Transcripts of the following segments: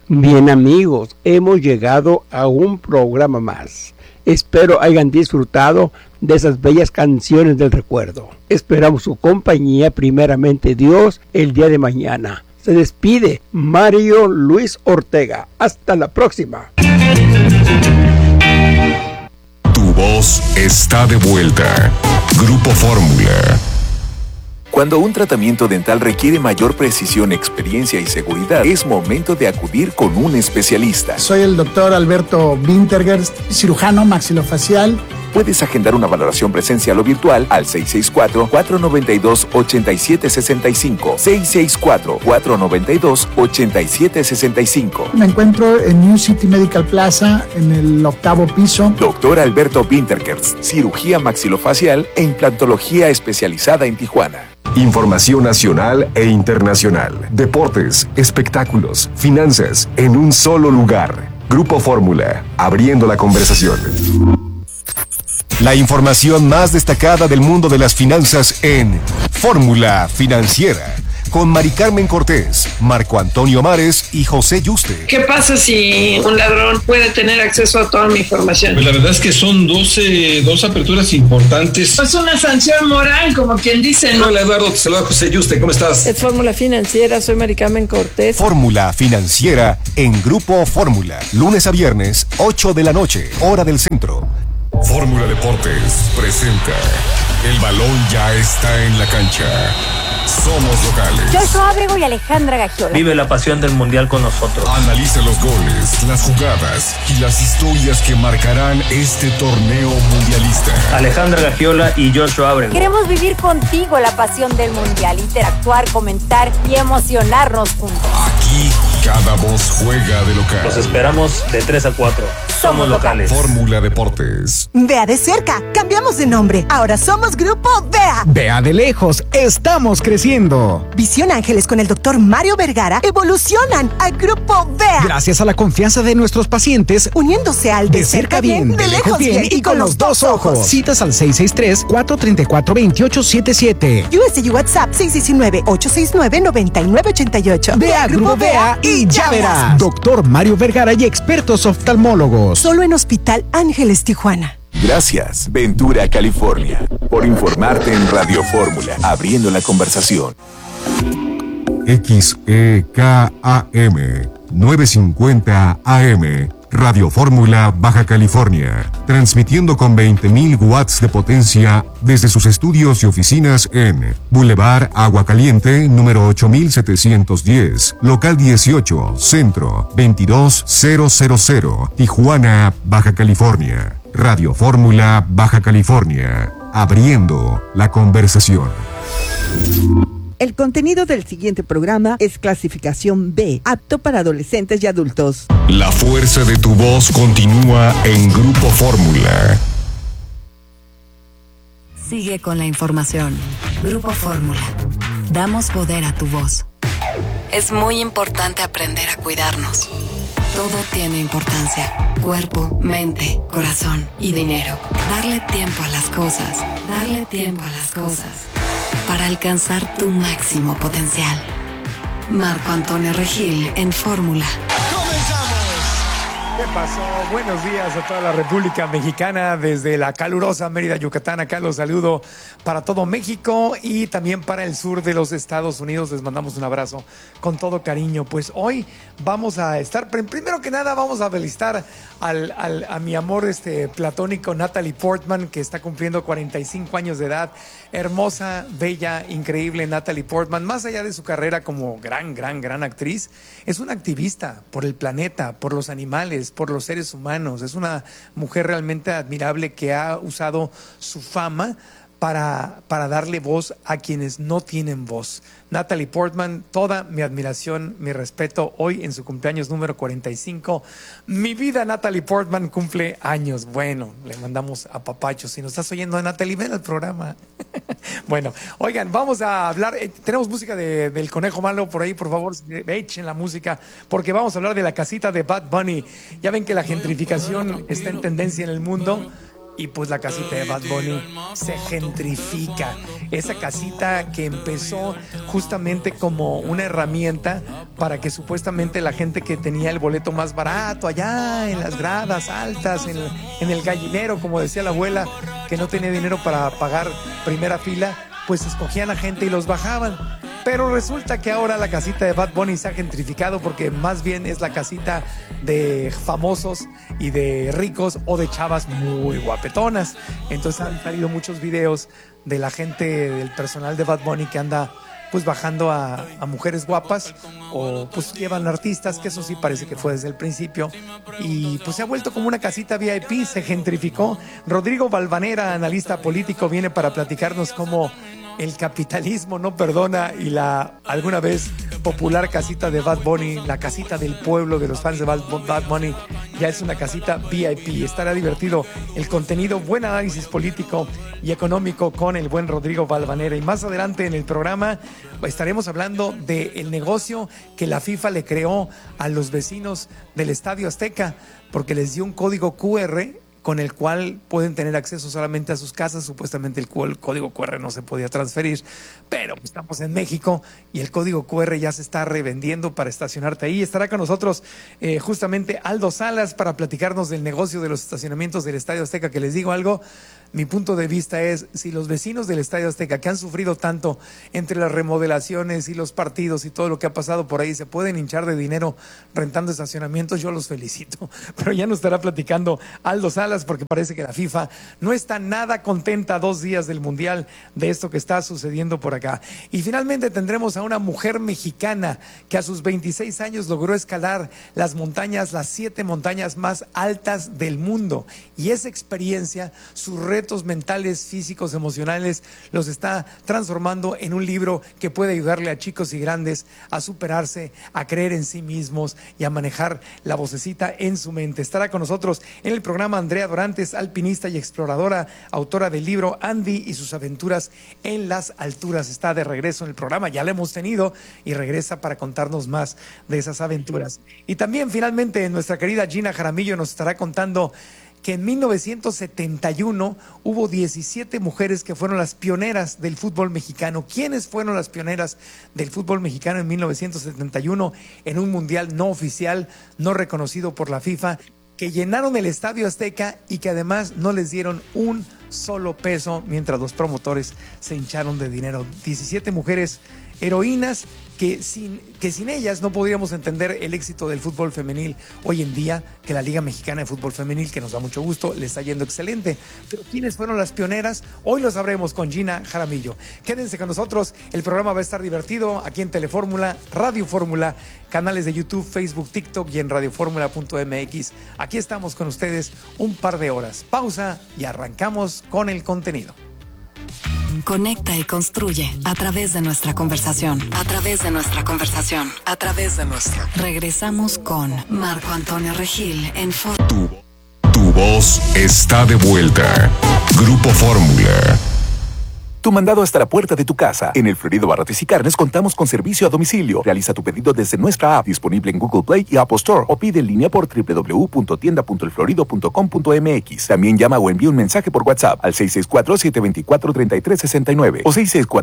Bien amigos, hemos llegado a un programa más. Espero hayan disfrutado de esas bellas canciones del recuerdo. Esperamos su compañía, primeramente Dios, el día de mañana. Se despide Mario Luis Ortega. Hasta la próxima. Tu voz está de vuelta. Grupo Fórmula. Cuando un tratamiento dental requiere mayor precisión, experiencia y seguridad, es momento de acudir con un especialista. Soy el doctor Alberto Wintergerst, cirujano maxilofacial. Puedes agendar una valoración presencial o virtual al 664-492-8765. 664-492-8765. Me encuentro en New City Medical Plaza, en el 8º piso. Doctor Alberto Wintergerst, cirugía maxilofacial e implantología especializada en Tijuana. Información nacional e internacional. Deportes, espectáculos, finanzas, en un solo lugar. Grupo Fórmula, abriendo la conversación. La información más destacada del mundo de las finanzas en Fórmula Financiera, con Mari Carmen Cortés, Marco Antonio Mares y José Yuste. ¿Qué pasa si un ladrón puede tener acceso a toda mi información? Pues la verdad es que son dos aperturas importantes. Es una sanción moral, como quien dice, ¿no? Hola Eduardo, te saluda José Yuste, ¿cómo estás? Es Fórmula Financiera, soy Mari Carmen Cortés. Fórmula Financiera en Grupo Fórmula, lunes a viernes, 8 de la noche, hora del centro. Fórmula Deportes presenta El balón ya está en la cancha. Somos locales. Joshua Ábrego y Alejandra Gagiola. Vive la pasión del mundial con nosotros. Analiza los goles, las jugadas y las historias que marcarán este torneo mundialista. Alejandra Gagiola y Joshua Ábrego. Queremos vivir contigo la pasión del mundial, interactuar, comentar y emocionarnos juntos. Aquí cada voz juega de local. Los esperamos de 3 a 4. Somos locales. Fórmula Deportes. Vea de cerca, cambiamos de nombre. Ahora somos Grupo Vea. Vea de lejos, estamos creciendo. Visión Ángeles con el doctor Mario Vergara evolucionan al Grupo Vea. Gracias a la confianza de nuestros pacientes, uniéndose al de cerca bien, de lejos bien y con los dos ojos. Citas al 663-434-2877. US y WhatsApp 619-869-9988. Vea Grupo Vea y ya verás. Doctor Mario Vergara y expertos oftalmólogos. Solo en Hospital Ángeles, Tijuana. Gracias, Ventura, California, por informarte en Radio Fórmula, abriendo la conversación. XEKAM 950 AM, Radio Fórmula, Baja California, transmitiendo con 20.000 watts de potencia desde sus estudios y oficinas en Boulevard Agua Caliente, número 8710, local 18, centro 22000, Tijuana, Baja California. Radio Fórmula, Baja California, abriendo la conversación. El contenido del siguiente programa es clasificación B, apto para adolescentes y adultos. La fuerza de tu voz continúa en Grupo Fórmula. Sigue con la información. Grupo Fórmula. Damos poder a tu voz. Es muy importante aprender a cuidarnos. Todo tiene importancia. Cuerpo, mente, corazón y dinero. Darle tiempo a las cosas. Darle tiempo a las cosas. Para alcanzar tu máximo potencial. Marco Antonio Regil en Fórmula. ¿Qué pasó? Buenos días a toda la República Mexicana, desde la calurosa Mérida, Yucatán. Acá los saludo para todo México y también para el sur de los Estados Unidos. Les mandamos un abrazo con todo cariño. Pues hoy vamos a estar, primero que nada vamos a felicitar a mi amor platónico Natalie Portman, que está cumpliendo 45 años de edad. Hermosa, bella, increíble Natalie Portman. Más allá de su carrera como gran actriz, es una activista por el planeta, por los animales, por los seres humanos. Es una mujer realmente admirable que ha usado su fama para darle voz a quienes no tienen voz. Natalie Portman, toda mi admiración, mi respeto, hoy en su cumpleaños número 45. Mi vida, Natalie Portman, cumple años. Bueno, le mandamos a papachos. Si nos estás oyendo, Natalie, ven al programa. Bueno, oigan, vamos a hablar, tenemos música del Conejo Malo por ahí, por favor, echen la música, porque vamos a hablar de la casita de Bad Bunny. Ya ven que la gentrificación está en tendencia en el mundo. Y pues la casita de Bad Bunny se gentrifica. esa casita que empezó justamente como una herramienta para que supuestamente la gente que tenía el boleto más barato allá en las gradas altas, en el gallinero, como decía la abuela, que no tenía dinero para pagar primera fila, pues escogían a gente y los bajaban. Pero resulta que ahora la casita de Bad Bunny se ha gentrificado porque más bien es la casita de famosos y de ricos o de chavas muy guapetonas. Entonces han salido muchos videos de la gente, del personal de Bad Bunny que anda pues bajando a mujeres guapas o pues llevan artistas, que eso sí parece que fue desde el principio, y pues se ha vuelto como una casita VIP, se gentrificó. Rodrigo Valvanera, analista político, viene para platicarnos cómo el capitalismo no perdona y la alguna vez popular casita de Bad Bunny, la casita del pueblo de los fans de Bad Bunny, ya es una casita VIP. Estará divertido el contenido, buen análisis político y económico con el buen Rodrigo Valvanera. Y más adelante en el programa estaremos hablando del negocio que la FIFA le creó a los vecinos del Estadio Azteca, porque les dio un código QR con el cual pueden tener acceso solamente a sus casas. Supuestamente el código QR no se podía transferir, pero estamos en México y el código QR ya se está revendiendo para estacionarte ahí. Estará con nosotros justamente Aldo Salas para platicarnos del negocio de los estacionamientos del Estadio Azteca, que les digo algo, mi punto de vista es, si los vecinos del Estadio Azteca, que han sufrido tanto entre las remodelaciones y los partidos y todo lo que ha pasado por ahí, se pueden hinchar de dinero rentando estacionamientos, yo los felicito. Pero ya nos estará platicando Aldo Salas, porque parece que la FIFA no está nada contenta a 2 días del Mundial de esto que está sucediendo por acá. Y finalmente tendremos a una mujer mexicana que a sus 26 años logró escalar las montañas, las 7 montañas más altas del mundo. Y esa experiencia, sus retos mentales, físicos, emocionales, los está transformando en un libro que puede ayudarle a chicos y grandes a superarse, a creer en sí mismos y a manejar la vocecita en su mente. Estará con nosotros en el programa Andrea Dorantes, alpinista y exploradora, autora del libro Andy y sus aventuras en las alturas. Está de regreso en el programa, ya la hemos tenido y regresa para contarnos más de esas aventuras. Y también finalmente nuestra querida Gina Jaramillo nos estará contando que en 1971 hubo 17 mujeres que fueron las pioneras del fútbol mexicano. ¿Quiénes fueron las pioneras del fútbol mexicano en 1971 en un mundial no oficial, no reconocido por la FIFA, que llenaron el Estadio Azteca y que además no les dieron un solo peso mientras los promotores se hincharon de dinero? 17 mujeres heroínas que sin ellas no podríamos entender el éxito del fútbol femenil hoy en día, que la Liga Mexicana de Fútbol Femenil, que nos da mucho gusto, le está yendo excelente. Pero ¿quiénes fueron las pioneras? Hoy lo sabremos con Gina Jaramillo. Quédense con nosotros, el programa va a estar divertido aquí en Telefórmula, Radio Fórmula, canales de YouTube, Facebook, TikTok y en radioformula.mx. Aquí estamos con ustedes un par de horas. Pausa y arrancamos con el contenido. Conecta y construye a través de nuestra conversación. A través de nuestra conversación. A través de nuestra. Regresamos con Marco Antonio Regil en Tu voz está de vuelta. Grupo Fórmula. Tu mandado hasta la puerta de tu casa. En El Florido Barrotes y Carnes contamos con servicio a domicilio. Realiza tu pedido desde nuestra app, disponible en Google Play y Apple Store, o pide en línea por www.tienda.elflorido.com.mx. También llama o envía un mensaje por WhatsApp al 664-724-3369 o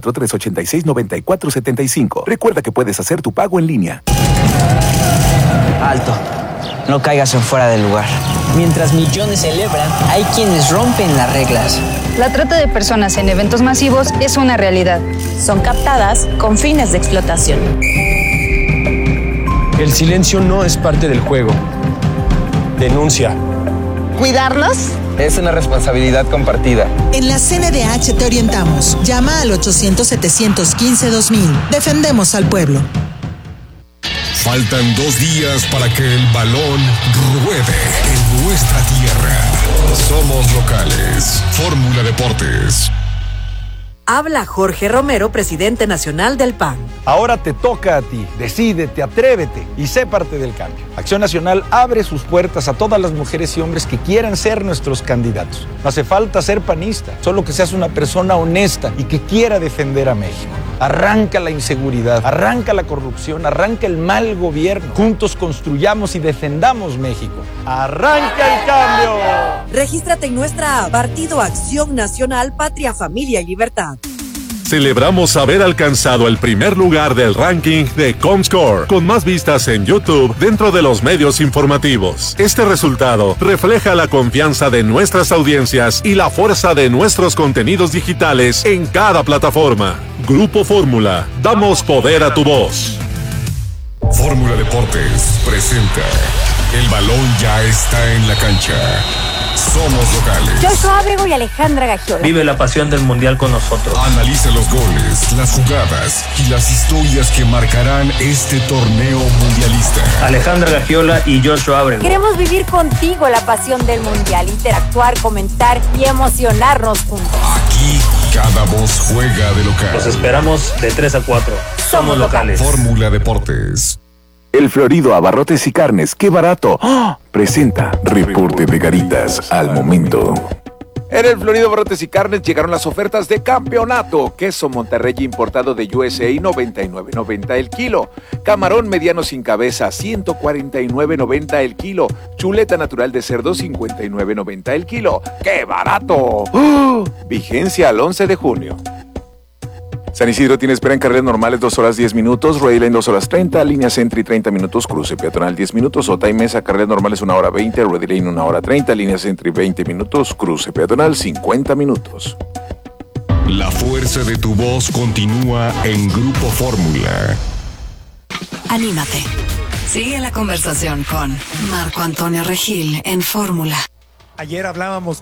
664-386-9475. Recuerda que puedes hacer tu pago en línea. Alto. No caigas en fuera del lugar. Mientras millones celebran, hay quienes rompen las reglas. La trata de personas en eventos masivos es una realidad. Son captadas con fines de explotación. El silencio no es parte del juego. Denuncia. ¿Cuidarnos? Es una responsabilidad compartida. En la CNDH te orientamos. Llama al 800-715-2000. Defendemos al pueblo. Faltan 2 días para que el balón ruede en nuestra tierra. Somos locales. Fórmula Deportes. Habla Jorge Romero, presidente nacional del PAN. Ahora te toca a ti. Decídete, atrévete y sé parte del cambio. Acción Nacional abre sus puertas a todas las mujeres y hombres que quieran ser nuestros candidatos. No hace falta ser panista, solo que seas una persona honesta y que quiera defender a México. Arranca la inseguridad, arranca la corrupción, arranca el mal gobierno. Juntos construyamos y defendamos México. ¡Arranca el cambio! Regístrate en nuestra app, Partido Acción Nacional, Patria, Familia y Libertad. celebramos haber alcanzado el primer lugar del ranking de Comscore, con más vistas en YouTube dentro de los medios informativos. Este resultado refleja la confianza de nuestras audiencias y la fuerza de nuestros contenidos digitales en cada plataforma. Grupo Fórmula, damos poder a tu voz. Fórmula Deportes presenta: el balón ya está en la cancha. Somos locales. Joshua Ábrego y Alejandra Gagiola. Vive la pasión del mundial con nosotros. Analiza los goles, las jugadas y las historias que marcarán este torneo mundialista. Alejandra Gagiola y Joshua Ábrego. Queremos vivir contigo la pasión del mundial, interactuar, comentar y emocionarnos juntos. Aquí cada voz juega de local. Los esperamos de 3 a 4. Somos locales. Fórmula Deportes. El Florido Abarrotes y Carnes, ¡qué barato! ¡Oh! Presenta Reporte de Garitas al momento. En el Florido Abarrotes y Carnes llegaron las ofertas de campeonato. Queso Monterrey importado de USA, $99.90 el kilo. Camarón mediano sin cabeza, $149.90 el kilo. Chuleta natural de cerdo, $59.90 el kilo. ¡Qué barato! ¡Oh! Vigencia al 11 de junio. San Isidro tiene espera en carreras normales 2 horas 10 minutos, Ready Lane 2 horas 30, línea Sentry 30 minutos, cruce peatonal 10 minutos, Ota y Mesa, carreras normales 1 hora 20, Ready Lane 1 hora 30, línea Sentry 20 minutos, cruce peatonal 50 minutos. La fuerza de tu voz continúa en Grupo Fórmula. Anímate. Sigue la conversación con Marco Antonio Regil en Fórmula. Ayer hablábamos